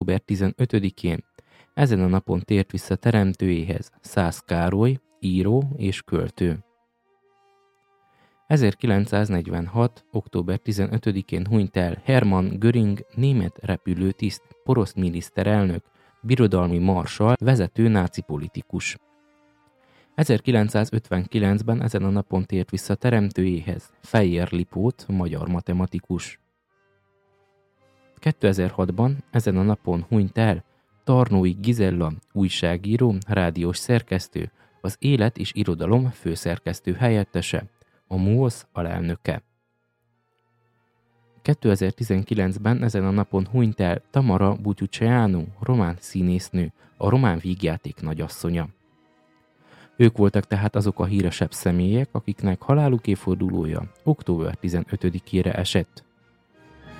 október 15-én ezen a napon tért vissza teremtőjéhez Szász Károly, író és költő. 1946. október 15-én hunyt el Hermann Göring, német repülőtiszt, porosz miniszterelnök, birodalmi marsall, vezető náci politikus. 1959-ben ezen a napon tért vissza teremtőjéhez Fejér Lipót, magyar matematikus. 2006-ban ezen a napon hunyt el Tarnói Gizella, újságíró, rádiós szerkesztő, az Élet és Irodalom főszerkesztő helyettese, a MUOSZ alelnöke. 2019-ben ezen a napon hunyt el Tamara Bucciceanu, román színésznő, a román vígjáték nagyasszonya. Ők voltak tehát azok a híresebb személyek, akiknek haláluk évfordulója október 15-ére esett.